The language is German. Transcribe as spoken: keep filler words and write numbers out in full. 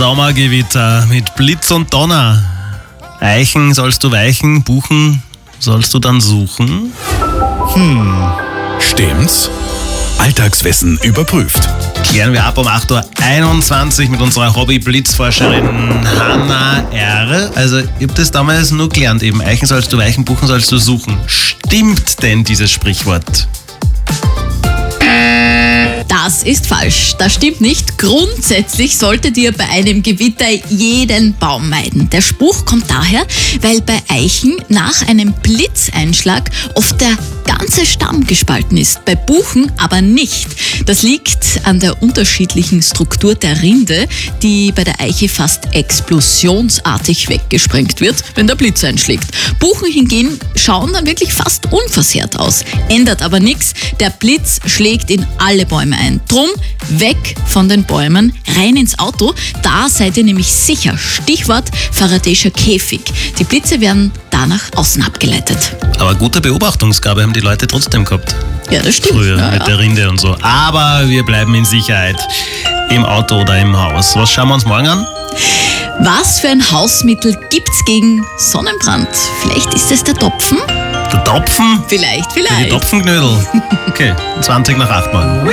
Sommergewitter mit Blitz und Donner. Eichen sollst du weichen, Buchen sollst du dann suchen. Stimmt's? Alltagswissen überprüft. Klären wir ab um acht Uhr einundzwanzig mit unserer Hobby-Blitzforscherin Hanna R. Also, ich habe das damals nur gelernt, eben Eichen sollst du weichen, Buchen sollst du suchen. Stimmt denn dieses Sprichwort? Das ist falsch. Das stimmt nicht. Grundsätzlich solltet ihr bei einem Gewitter jeden Baum meiden. Der Spruch kommt daher, weil bei Eichen nach einem Blitzeinschlag oft der ganze Stamm gespalten ist, bei Buchen aber nicht. Das liegt an der unterschiedlichen Struktur der Rinde, die bei der Eiche fast explosionsartig weggesprengt wird, wenn der Blitz einschlägt. Buchen hingegen schauen dann wirklich fast unversehrt aus. Ändert aber nichts, der Blitz schlägt in alle Bäume ein. Drum weg von den Bäumen, rein ins Auto, da seid ihr nämlich sicher. Stichwort Faraday'scher Käfig. Die Blitze werden danach außen abgeleitet. Aber gute Beobachtungsgabe haben die Leute trotzdem gehabt. Ja, das stimmt. Früher Ja, mit ja. der Rinde und so. Aber wir bleiben in Sicherheit. Im Auto oder im Haus. Was schauen wir uns morgen an? Was für ein Hausmittel gibt's gegen Sonnenbrand? Vielleicht ist es der Topfen? Der Topfen? Vielleicht, Die vielleicht. Topfenknödel. Okay, zwanzig nach acht morgen.